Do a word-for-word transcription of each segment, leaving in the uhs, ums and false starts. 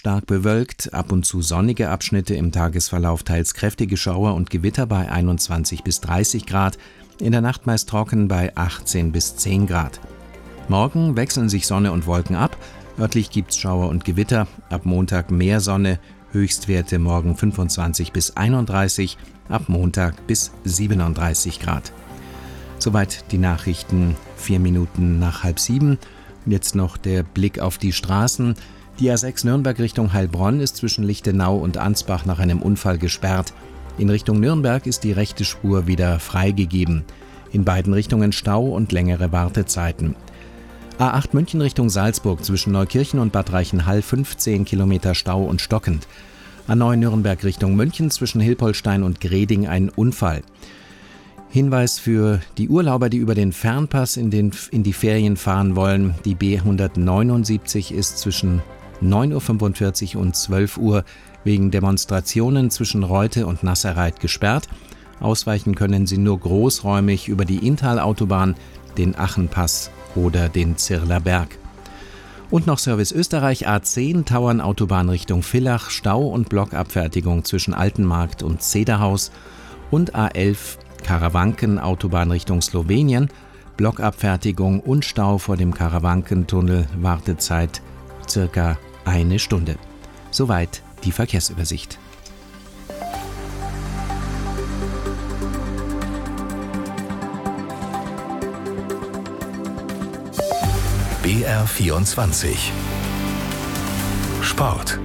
stark bewölkt, ab und zu sonnige Abschnitte, im Tagesverlauf teils kräftige Schauer und Gewitter bei einundzwanzig bis dreißig Grad, in der Nacht meist trocken bei achtzehn bis zehn Grad. Morgen wechseln sich Sonne und Wolken ab, örtlich gibt's Schauer und Gewitter, ab Montag mehr Sonne, Höchstwerte morgen fünfundzwanzig bis einunddreißig, ab Montag bis siebenunddreißig Grad. Soweit die Nachrichten, vier Minuten nach halb sieben. Jetzt noch der Blick auf die Straßen. Die A sechs Nürnberg Richtung Heilbronn ist zwischen Lichtenau und Ansbach nach einem Unfall gesperrt. In Richtung Nürnberg ist die rechte Spur wieder freigegeben. In beiden Richtungen Stau und längere Wartezeiten. A acht München Richtung Salzburg zwischen Neukirchen und Bad Reichenhall fünfzehn Kilometer Stau und stockend. A neun Nürnberg Richtung München zwischen Hilpoltstein und Greding ein Unfall. Hinweis für die Urlauber, die über den Fernpass in, den, in die Ferien fahren wollen. Die B hundertneunundsiebzig ist zwischen neun Uhr fünfundvierzig und zwölf Uhr wegen Demonstrationen zwischen Reute und Nasserreit gesperrt. Ausweichen können Sie nur großräumig über die Inntal-Autobahn, den Achenpass oder den Zirler Berg. Und noch Service Österreich A zehn, Tauernautobahn Richtung Villach, Stau und Blockabfertigung zwischen Altenmarkt und Zederhaus. Und A elf, Karawanken-Autobahn Richtung Slowenien, Blockabfertigung und Stau vor dem Karawankentunnel, Wartezeit circa eine Stunde. Soweit die Verkehrsübersicht. B R vierundzwanzig Sport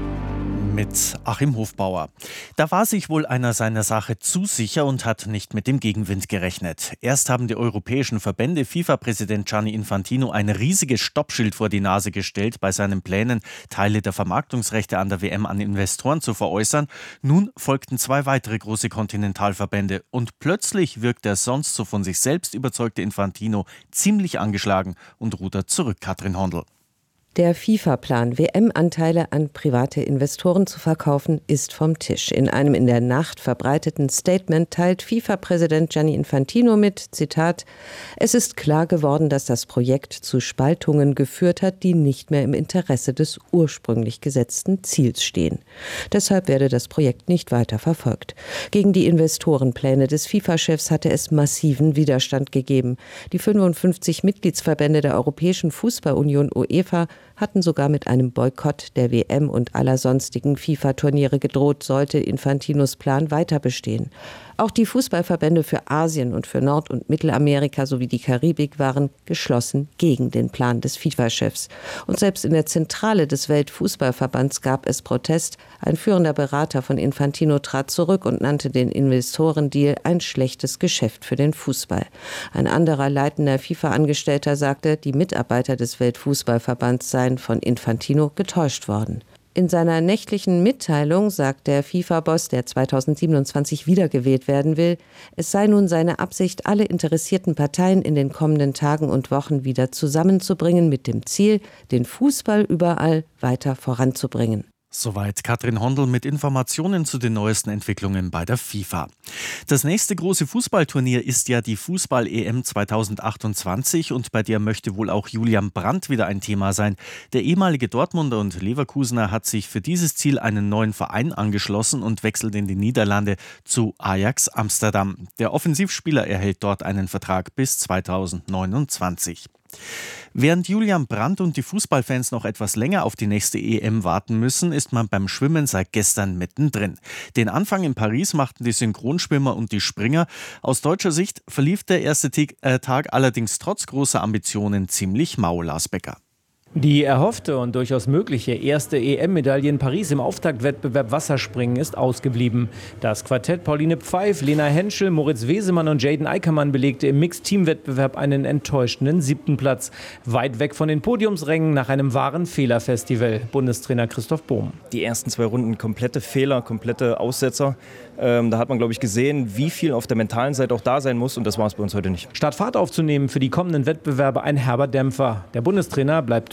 mit Achim Hofbauer. Da war sich wohl einer seiner Sache zu sicher und hat nicht mit dem Gegenwind gerechnet. Erst haben die europäischen Verbände FIFA-Präsident Gianni Infantino ein riesiges Stoppschild vor die Nase gestellt bei seinen Plänen, Teile der Vermarktungsrechte an der W M an Investoren zu veräußern. Nun folgten zwei weitere große Kontinentalverbände und plötzlich wirkt der sonst so von sich selbst überzeugte Infantino ziemlich angeschlagen und rudert zurück, Katrin Hondl. Der FIFA-Plan, W M-Anteile an private Investoren zu verkaufen, ist vom Tisch. In einem in der Nacht verbreiteten Statement teilt FIFA-Präsident Gianni Infantino mit, Zitat, es ist klar geworden, dass das Projekt zu Spaltungen geführt hat, die nicht mehr im Interesse des ursprünglich gesetzten Ziels stehen. Deshalb werde das Projekt nicht weiter verfolgt. Gegen die Investorenpläne des FIFA-Chefs hatte es massiven Widerstand gegeben. Die fünfundfünfzig Mitgliedsverbände der Europäischen Fußballunion UEFA hatten sogar mit einem Boykott der W M und aller sonstigen FIFA-Turniere gedroht, sollte Infantinos Plan weiter bestehen. Auch die Fußballverbände für Asien und für Nord- und Mittelamerika sowie die Karibik waren geschlossen gegen den Plan des FIFA-Chefs. Und selbst in der Zentrale des Weltfußballverbands gab es Protest. Ein führender Berater von Infantino trat zurück und nannte den Investorendeal ein schlechtes Geschäft für den Fußball. Ein anderer leitender FIFA-Angestellter sagte, die Mitarbeiter des Weltfußballverbands seien von Infantino getäuscht worden. In seiner nächtlichen Mitteilung sagt der FIFA-Boss, der zweitausendsiebenundzwanzig wiedergewählt werden will, es sei nun seine Absicht, alle interessierten Parteien in den kommenden Tagen und Wochen wieder zusammenzubringen mit dem Ziel, den Fußball überall weiter voranzubringen. Soweit Katrin Hondl mit Informationen zu den neuesten Entwicklungen bei der FIFA. Das nächste große Fußballturnier ist ja die Fußball-E M zweitausendachtundzwanzig und bei der möchte wohl auch Julian Brandt wieder ein Thema sein. Der ehemalige Dortmunder und Leverkusener hat sich für dieses Ziel einen neuen Verein angeschlossen und wechselt in die Niederlande zu Ajax Amsterdam. Der Offensivspieler erhält dort einen Vertrag bis zweitausendneunundzwanzig. Während Julian Brandt und die Fußballfans noch etwas länger auf die nächste E M warten müssen, ist man beim Schwimmen seit gestern mittendrin. Den Anfang in Paris machten die Synchronschwimmer und die Springer. Aus deutscher Sicht verlief der erste Tag allerdings trotz großer Ambitionen ziemlich mau, Lars Becker. Die erhoffte und durchaus mögliche erste E M-Medaille in Paris im Auftaktwettbewerb Wasserspringen ist ausgeblieben. Das Quartett Pauline Pfeif, Lena Henschel, Moritz Wesemann und Jaden Eickermann belegte im Mixed-Team-Wettbewerb einen enttäuschenden siebten Platz. Weit weg von den Podiumsrängen nach einem wahren Fehlerfestival. Bundestrainer Christoph Bohm. Die ersten zwei Runden komplette Fehler, komplette Aussetzer. Ähm, da hat man, glaube ich, gesehen, wie viel auf der mentalen Seite auch da sein muss. Und das war es bei uns heute nicht. Statt Fahrt aufzunehmen für die kommenden Wettbewerbe ein herber Dämpfer. Der Bundestrainer bleibt trotzdem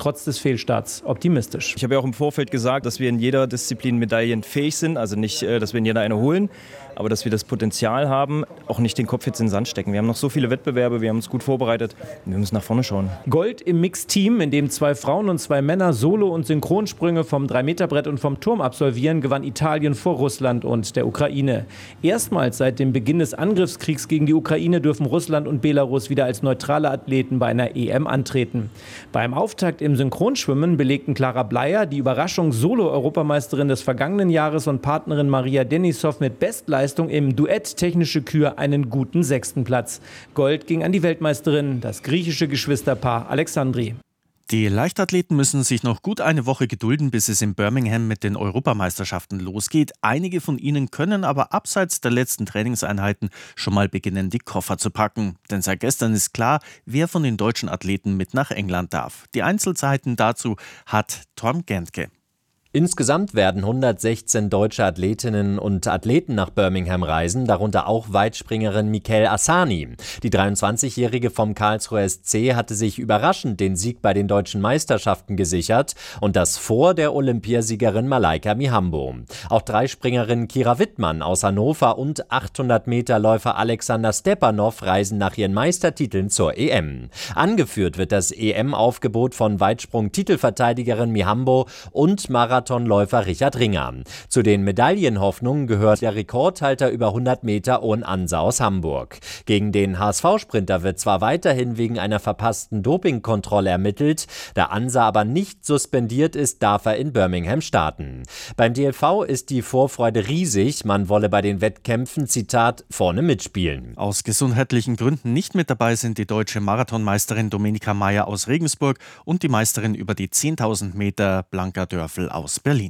trotz des Fehlstarts optimistisch. Ich habe ja auch im Vorfeld gesagt, dass wir in jeder Disziplin medaillenfähig sind, also nicht, dass wir in jeder eine holen, aber dass wir das Potenzial haben, auch nicht den Kopf jetzt in den Sand stecken. Wir haben noch so viele Wettbewerbe, wir haben uns gut vorbereitet und wir müssen nach vorne schauen. Gold im Mixteam, in dem zwei Frauen und zwei Männer Solo- und Synchronsprünge vom drei Meter Brett und vom Turm absolvieren, gewann Italien vor Russland und der Ukraine. Erstmals seit dem Beginn des Angriffskriegs gegen die Ukraine dürfen Russland und Belarus wieder als neutrale Athleten bei einer E M antreten. Beim Auftakt im Synchronschwimmen belegten Clara Bleier, die Überraschung Solo-Europameisterin des vergangenen Jahres, und Partnerin Maria Denisov mit Bestleistung im Duett Technische Kür einen guten sechsten Platz. Gold ging an die Weltmeisterin, das griechische Geschwisterpaar Alexandri. Die Leichtathleten müssen sich noch gut eine Woche gedulden, bis es in Birmingham mit den Europameisterschaften losgeht. Einige von ihnen können aber abseits der letzten Trainingseinheiten schon mal beginnen, die Koffer zu packen. Denn seit gestern ist klar, wer von den deutschen Athleten mit nach England darf. Die Einzelzeiten dazu hat Tom Gentke. Insgesamt werden hundertsechzehn deutsche Athletinnen und Athleten nach Birmingham reisen, darunter auch Weitspringerin Mikel Asani. Die dreiundzwanzigjährige vom Karlsruher S C hatte sich überraschend den Sieg bei den deutschen Meisterschaften gesichert und das vor der Olympiasiegerin Malaika Mihambo. Auch Dreispringerin Kira Wittmann aus Hannover und achthundert Meter Läufer Alexander Stepanov reisen nach ihren Meistertiteln zur E M. Angeführt wird das E M-Aufgebot von Weitsprung-Titelverteidigerin Mihambo und Marathon Marathonläufer Richard Ringer. Zu den Medaillenhoffnungen gehört der Rekordhalter über hundert Meter Owen Ansa aus Hamburg. Gegen den H S V-Sprinter wird zwar weiterhin wegen einer verpassten Dopingkontrolle ermittelt, da Ansa aber nicht suspendiert ist, darf er in Birmingham starten. Beim D L V ist die Vorfreude riesig, man wolle bei den Wettkämpfen, Zitat, vorne mitspielen. Aus gesundheitlichen Gründen nicht mit dabei sind die deutsche Marathonmeisterin Dominika Meyer aus Regensburg und die Meisterin über die zehntausend Meter Blanka Dörfel aus Berlin.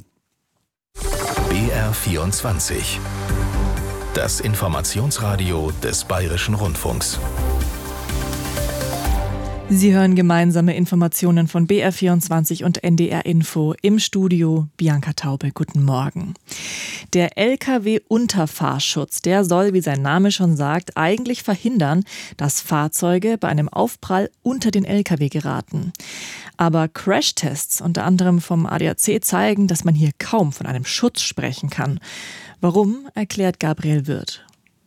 B R vierundzwanzig. Das Informationsradio des Bayerischen Rundfunks. Sie hören gemeinsame Informationen von B R vierundzwanzig und N D R Info. Im Studio Bianca Taube. Guten Morgen. Der L K W-Unterfahrschutz, der soll, wie sein Name schon sagt, eigentlich verhindern, dass Fahrzeuge bei einem Aufprall unter den L K W geraten. Aber Crashtests, unter anderem vom A D A C, zeigen, dass man hier kaum von einem Schutz sprechen kann. Warum, erklärt Gabriel Wirth.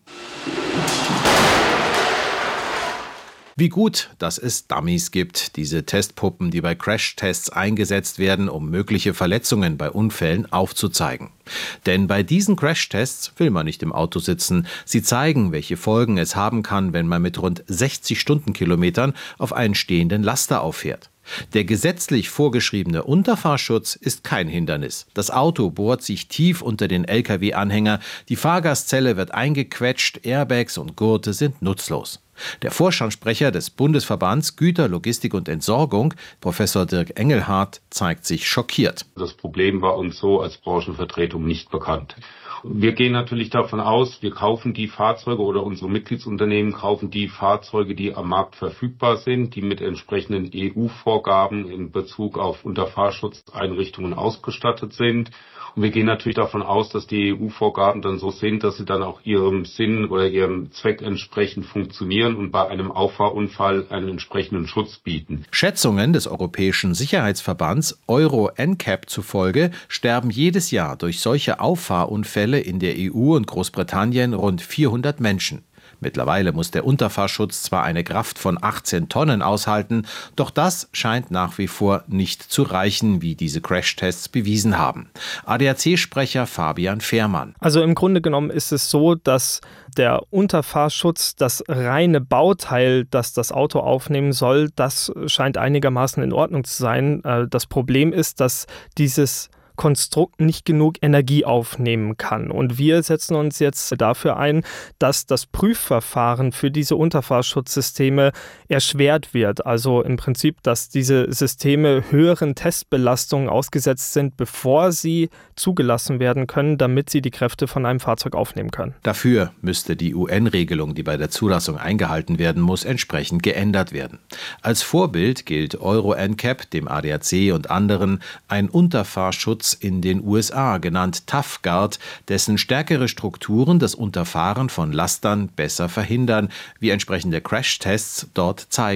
Wie gut, dass es Dummies gibt, diese Testpuppen, die bei Crashtests eingesetzt werden, um mögliche Verletzungen bei Unfällen aufzuzeigen. Denn bei diesen Crashtests will man nicht im Auto sitzen. Sie zeigen, welche Folgen es haben kann, wenn man mit rund sechzig Stundenkilometern auf einen stehenden Laster auffährt. Der gesetzlich vorgeschriebene Unterfahrschutz ist kein Hindernis. Das Auto bohrt sich tief unter den L K W-Anhänger, die Fahrgastzelle wird eingequetscht, Airbags und Gurte sind nutzlos. Der Vorstandssprecher des Bundesverbands Güter, Logistik und Entsorgung, Professor Dirk Engelhardt, zeigt sich schockiert. Das Problem war uns so als Branchenvertretung nicht bekannt. Wir gehen natürlich davon aus, wir kaufen die Fahrzeuge oder unsere Mitgliedsunternehmen kaufen die Fahrzeuge, die am Markt verfügbar sind, die mit entsprechenden E U-Vorgaben in Bezug auf Unterfahrschutzeinrichtungen ausgestattet sind. Und wir gehen natürlich davon aus, dass die E U-Vorgaben dann so sind, dass sie dann auch ihrem Sinn oder ihrem Zweck entsprechend funktionieren und bei einem Auffahrunfall einen entsprechenden Schutz bieten. Schätzungen des Europäischen Sicherheitsverbands Euro N C A P zufolge sterben jedes Jahr durch solche Auffahrunfälle in der E U und Großbritannien rund vierhundert Menschen. Mittlerweile muss der Unterfahrschutz zwar eine Kraft von achtzehn Tonnen aushalten, doch das scheint nach wie vor nicht zu reichen, wie diese Crashtests bewiesen haben. A D A C-Sprecher Fabian Fehrmann. Also im Grunde genommen ist es so, dass der Unterfahrschutz, das reine Bauteil, das das Auto aufnehmen soll, das scheint einigermaßen in Ordnung zu sein. Das Problem ist, dass dieses Konstrukt nicht genug Energie aufnehmen kann. Und wir setzen uns jetzt dafür ein, dass das Prüfverfahren für diese Unterfahrschutzsysteme erschwert wird. Also im Prinzip, dass diese Systeme höheren Testbelastungen ausgesetzt sind, bevor sie zugelassen werden können, damit sie die Kräfte von einem Fahrzeug aufnehmen können. Dafür müsste die U N-Regelung, die bei der Zulassung eingehalten werden muss, entsprechend geändert werden. Als Vorbild gilt Euro N C A P, dem A D A C und anderen, ein Unterfahrschutz in den U S A, genannt Tough Guard, dessen stärkere Strukturen das Unterfahren von Lastern besser verhindern, wie entsprechende Crashtests dort zeigen.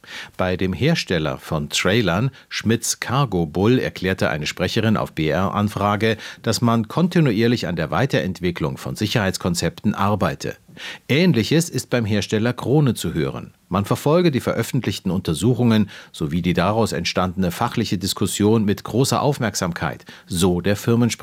Bei dem Hersteller von Trailern, Schmitz Cargo Bull, erklärte eine Sprecherin auf B R-Anfrage, dass man kontinuierlich an der Weiterentwicklung von Sicherheitskonzepten arbeite. Ähnliches ist beim Hersteller Krone zu hören. Man verfolge die veröffentlichten Untersuchungen sowie die daraus entstandene fachliche Diskussion mit großer Aufmerksamkeit, so der Firmensprecher.